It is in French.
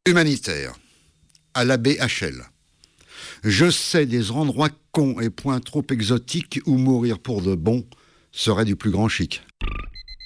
Humanitaire, à la BHL. Je sais des endroits cons et points trop exotiques où mourir pour de bon serait du plus grand chic.